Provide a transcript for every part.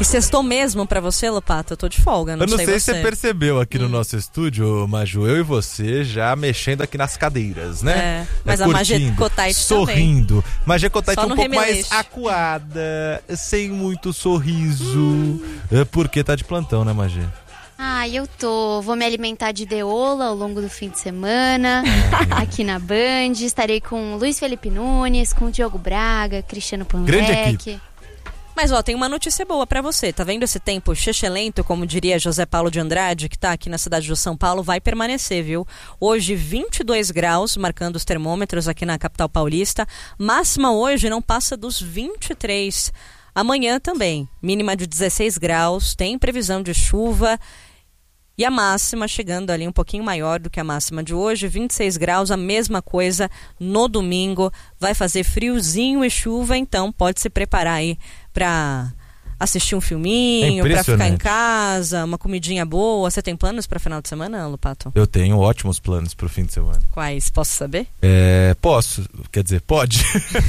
sextou mesmo pra você, Lopato? Eu tô de folga, não sei você. Eu não sei se você percebeu aqui no nosso estúdio, Maju, eu e você já mexendo aqui nas cadeiras, né? Mas a Magê Cotite sorrindo. Magê Cotite um pouco remeleixo. mais acuada, sem muito sorriso, porque tá de plantão, né, Magê? Eu vou me alimentar de deola ao longo do fim de semana, aqui na Band. Estarei com Luiz Felipe Nunes, com Diogo Braga, Cristiano Grande Panvec. equipe. Mas tem uma notícia boa pra você. Tá vendo esse tempo chechelento, como diria José Paulo de Andrade, que tá aqui na cidade de São Paulo, vai permanecer, viu? Hoje 22 graus, marcando os termômetros aqui na capital paulista. Máxima hoje não passa dos 23. Amanhã também, mínima de 16 graus, tem previsão de chuva. E a máxima chegando ali um pouquinho maior do que a máxima de hoje, 26 graus, a mesma coisa no domingo. Vai fazer friozinho e chuva, então pode se preparar aí para assistir um filminho, para ficar em casa, uma comidinha boa. Você tem planos para final de semana, Lopato? Eu tenho ótimos planos para o fim de semana. Quais? Posso saber? Posso, quer dizer, pode.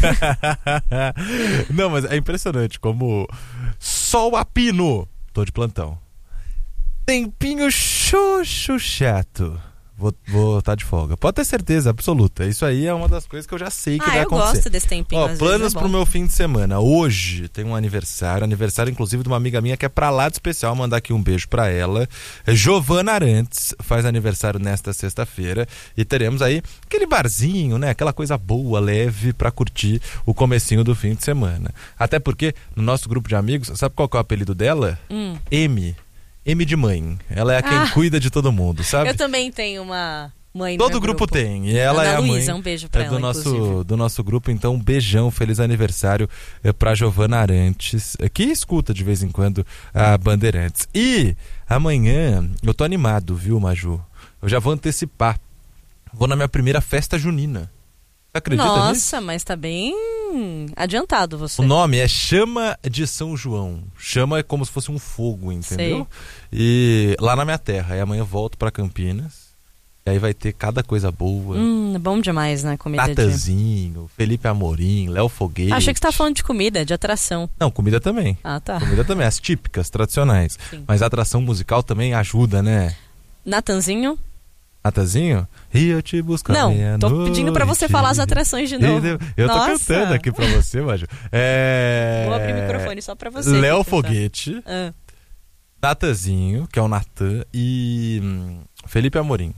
Não, mas é impressionante como sol a pino. Tô de plantão. Tempinho xoxo chato. Vou estar de folga. Pode ter certeza absoluta. Isso aí é uma das coisas que eu já sei que vai acontecer. Eu gosto desse tempinho. Planos pro meu fim de semana. Hoje tem um aniversário inclusive de uma amiga minha que é pra lá de especial. Mandar aqui um beijo pra ela. Giovana Arantes faz aniversário nesta sexta-feira e teremos aí aquele barzinho, né? Aquela coisa boa, leve pra curtir o comecinho do fim de semana. Até porque no nosso grupo de amigos, sabe qual que é o apelido dela? M de mãe. Ela é quem cuida de todo mundo, sabe? Eu também tenho uma mãe no Todo grupo tem. E ela Ana é a Luísa, mãe um beijo pra ela, do nosso grupo. Então, um beijão, feliz aniversário pra Giovana Arantes, que escuta de vez em quando a Bandeirantes. E amanhã eu tô animado, viu, Maju? Eu já vou antecipar. Vou na minha primeira festa junina. Você acredita nisso? Nossa, mas tá bem adiantado você. O nome é Chama de São João. Chama é como se fosse um fogo, entendeu? Sei. E lá na minha terra. E amanhã eu volto pra Campinas. E aí vai ter cada coisa boa. Bom demais, né? Comida Natanzinho, Felipe Amorim, Léo Foguete. Achei que você tá falando de comida, de atração. Não, comida também. Tá. Comida também, as típicas, tradicionais. Sim. Mas a atração musical também ajuda, né? Natanzinho? Natanzinho? E eu te busco. Não, tô pedindo pra você falar as atrações de novo. Eu tô cantando aqui pra você, Maju. Vou abrir o microfone só pra você. Léo Foguete, Natanzinho, que é o Natan, e Felipe Amorim.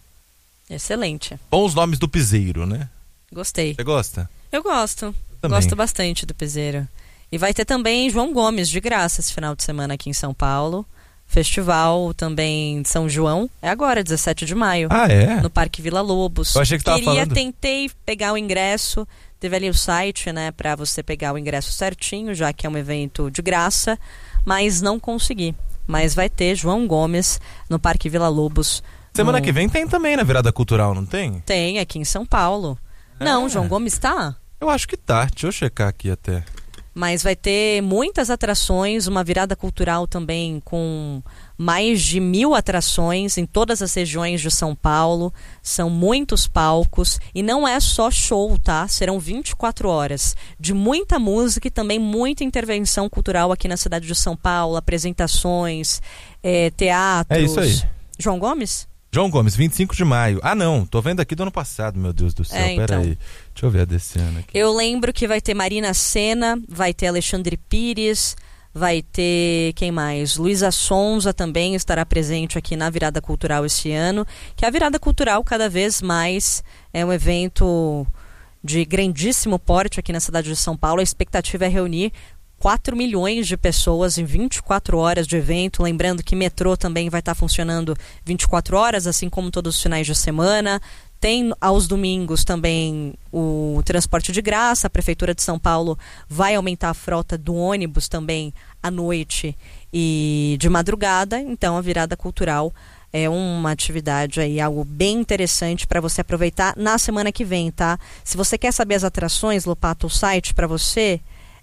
Excelente. Bons nomes do piseiro, né? Gostei. Você gosta? Eu gosto. Gosto bastante do piseiro. E vai ter também João Gomes, de graça, esse final de semana aqui em São Paulo. Festival também de São João. É agora, 17 de maio. É? No Parque Vila Lobos. Eu achei que tava falando. Tentei pegar o ingresso. Teve ali o site, né, pra você pegar o ingresso certinho, já que é um evento de graça. Mas não consegui. Mas vai ter João Gomes no Parque Vila Lobos. Semana que vem tem também na Virada Cultural, não tem? Tem, aqui em São Paulo. Não, João Gomes tá? Eu acho que tá. Deixa eu checar aqui até. Mas vai ter muitas atrações, uma virada cultural também com mais de 1.000 atrações em todas as regiões de São Paulo. São muitos palcos e não é só show, tá? Serão 24 horas de muita música e também muita intervenção cultural aqui na cidade de São Paulo, apresentações, teatros. É isso aí. João Gomes? João Gomes, 25 de maio. Não, tô vendo aqui do ano passado, meu Deus do céu, peraí. Deixa eu ver a desse ano aqui. Eu lembro que vai ter Marina Sena, vai ter Alexandre Pires, vai ter, quem mais? Luísa Sonza também estará presente aqui na Virada Cultural esse ano, que a Virada Cultural cada vez mais é um evento de grandíssimo porte aqui na cidade de São Paulo. A expectativa é reunir 4 milhões de pessoas em 24 horas de evento. Lembrando que metrô também vai estar funcionando 24 horas, assim como todos os finais de semana. Tem aos domingos também o transporte de graça. A Prefeitura de São Paulo vai aumentar a frota do ônibus também à noite e de madrugada. Então a Virada Cultural é uma atividade aí, algo bem interessante para você aproveitar na semana que vem, tá? Se você quer saber as atrações, Lopato, o site para você...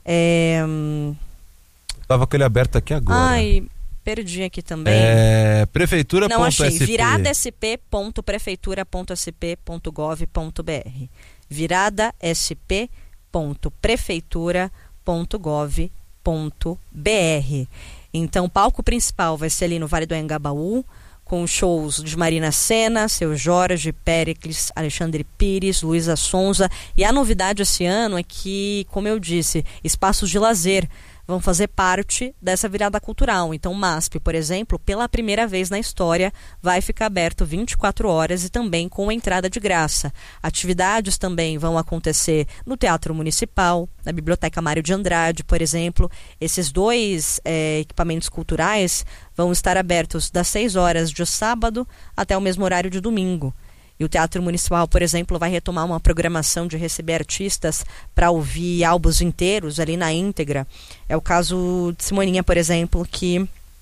Tava com ele aberto aqui agora. Perdi aqui também. Prefeitura.sp. Não achei. viradasp.prefeitura.sp.gov.br. viradasp.prefeitura.gov.br. Então, o palco principal vai ser ali no Vale do Anhangabaú, com shows de Marina Sena, Seu Jorge, Péricles, Alexandre Pires, Luísa Sonza. E a novidade esse ano é que, como eu disse, espaços de lazer vão fazer parte dessa virada cultural. Então, o MASP, por exemplo, pela primeira vez na história, vai ficar aberto 24 horas e também com entrada de graça. Atividades também vão acontecer no Teatro Municipal, na Biblioteca Mário de Andrade, por exemplo. Esses dois equipamentos culturais vão estar abertos das 6 horas de sábado até o mesmo horário de domingo. E o Teatro Municipal, por exemplo, vai retomar uma programação de receber artistas para ouvir álbuns inteiros ali na íntegra. É o caso de Simoninha, por exemplo, que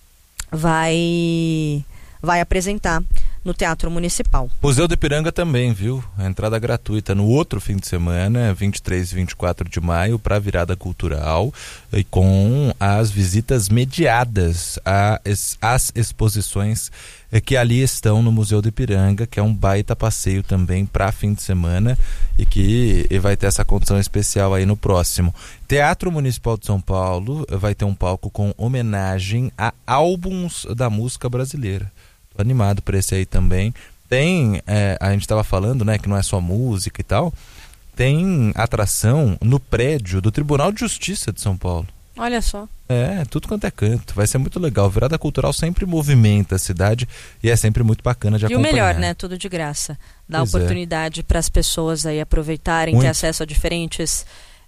vai apresentar no Teatro Municipal. Museu do Ipiranga também, viu? A entrada gratuita no outro fim de semana, 23 e 24 de maio, para a virada cultural, e com as visitas mediadas às exposições que ali estão no Museu do Ipiranga, que é um baita passeio também para fim de semana e que vai ter essa condição especial aí no próximo. Teatro Municipal de São Paulo vai ter um palco com homenagem a álbuns da música brasileira. Tô animado por esse aí também. Tem, a gente estava falando, né, que não é só música e tal, tem atração no prédio do Tribunal de Justiça de São Paulo. Olha só. Tudo quanto é canto. Vai ser muito legal. Virada cultural sempre movimenta a cidade e é sempre muito bacana de acompanhar. E o melhor, né? Tudo de graça. Dá Pois oportunidade para as pessoas aí aproveitarem, Muito. ter acesso a diferentes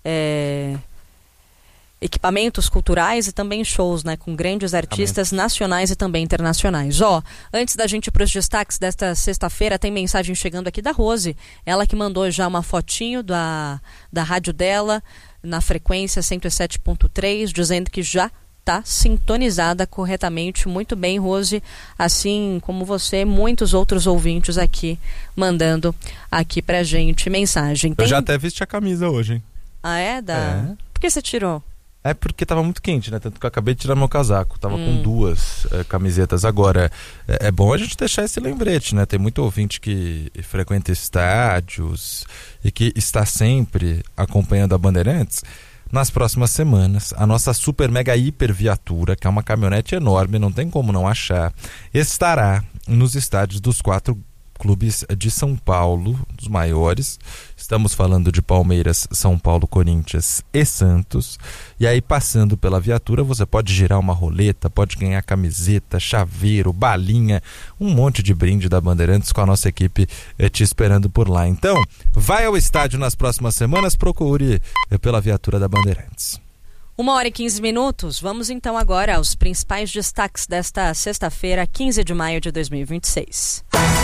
equipamentos culturais e também shows, né? Com grandes artistas nacionais e também internacionais. Antes da gente ir para os destaques desta sexta-feira, tem mensagem chegando aqui da Rose. Ela que mandou já uma fotinho da rádio dela, na frequência 107.3, dizendo que já está sintonizada corretamente. Muito bem, Rose, assim como você, muitos outros ouvintes aqui mandando aqui pra gente mensagem. Eu já até vesti a camisa hoje, hein? Ah, é? Por que você tirou? É porque tava muito quente, né? Tanto que eu acabei de tirar meu casaco. Tava com 2 camisetas. Agora, é bom a gente deixar esse lembrete, né? Tem muito ouvinte que frequenta estádios e que está sempre acompanhando a Bandeirantes. Nas próximas semanas, a nossa super mega hiper viatura, que é uma caminhonete enorme, não tem como não achar, estará nos estádios dos 4 clubes de São Paulo, dos maiores. Estamos falando de Palmeiras, São Paulo, Corinthians e Santos. E aí, passando pela viatura, você pode girar uma roleta, pode ganhar camiseta, chaveiro, balinha, um monte de brinde da Bandeirantes com a nossa equipe te esperando por lá. Então, vai ao estádio nas próximas semanas, procure pela viatura da Bandeirantes. 1h15. Vamos então agora aos principais destaques desta sexta-feira, 15 de maio de 2026.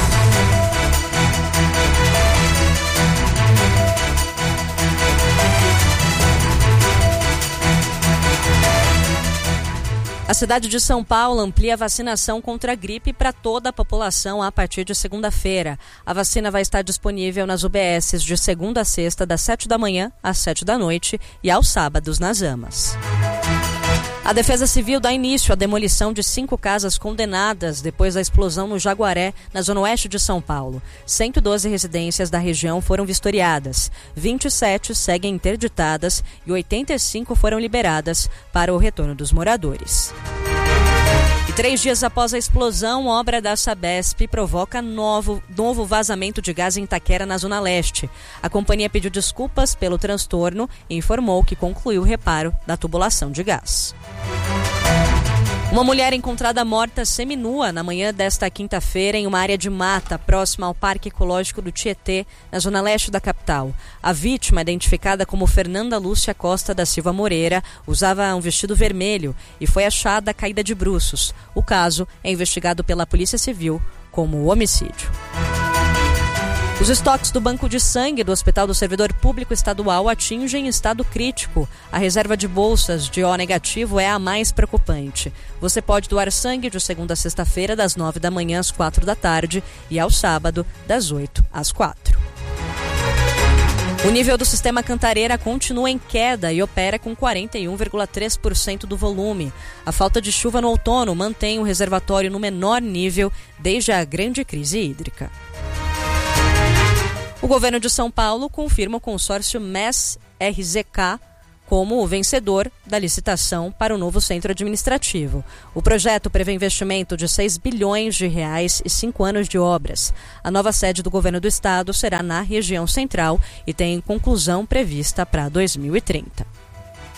A cidade de São Paulo amplia a vacinação contra a gripe para toda a população a partir de segunda-feira. A vacina vai estar disponível nas UBSs de segunda a sexta, das 7 da manhã às 7 da noite e aos sábados nas AMAs. A Defesa Civil dá início à demolição de 5 casas condenadas depois da explosão no Jaguaré, na zona oeste de São Paulo. 112 residências da região foram vistoriadas, 27 seguem interditadas e 85 foram liberadas para o retorno dos moradores. E 3 dias após a explosão, obra da Sabesp provoca novo vazamento de gás em Itaquera, na Zona Leste. A companhia pediu desculpas pelo transtorno e informou que concluiu o reparo da tubulação de gás. Uma mulher encontrada morta seminua na manhã desta quinta-feira em uma área de mata próxima ao Parque Ecológico do Tietê, na zona leste da capital. A vítima, identificada como Fernanda Lúcia Costa da Silva Moreira, usava um vestido vermelho e foi achada caída de bruços. O caso é investigado pela Polícia Civil como homicídio. Os estoques do banco de sangue do Hospital do Servidor Público Estadual atingem estado crítico. A reserva de bolsas de O negativo é a mais preocupante. Você pode doar sangue de segunda a sexta-feira, das 9 da manhã às 4 da tarde e ao sábado, das 8 às 4. O nível do sistema Cantareira continua em queda e opera com 41,3% do volume. A falta de chuva no outono mantém o reservatório no menor nível desde a grande crise hídrica. O governo de São Paulo confirma o consórcio MES-RZK como o vencedor da licitação para o novo centro administrativo. O projeto prevê investimento de 6 bilhões de reais e 5 anos de obras. A nova sede do governo do estado será na região central e tem conclusão prevista para 2030.